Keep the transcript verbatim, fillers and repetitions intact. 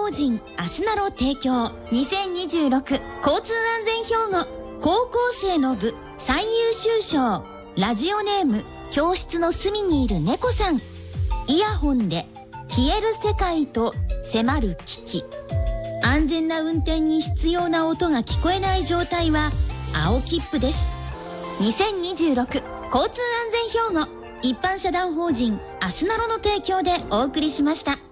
法人アスナロ提供にせんにじゅうろく交通安全標語高校生の部最優秀賞。ラジオネーム教室の隅にいる猫さん。イヤホンで消える世界と迫る危機。安全な運転に必要な音が聞こえない状態は青切符です。にせんにじゅうろく交通安全標語一般社団法人アスナロの提供でお送りしました。